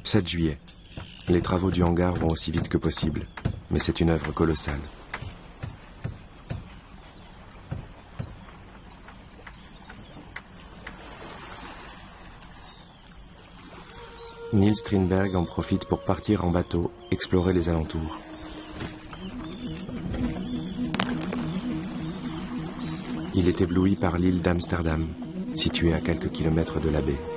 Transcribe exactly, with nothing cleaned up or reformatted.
sept juillet. Les travaux du hangar vont aussi vite que possible, mais c'est une œuvre colossale. Niels Strindberg en profite pour partir en bateau, explorer les alentours. Il est ébloui par l'île d'Amsterdam, située à quelques kilomètres de la baie.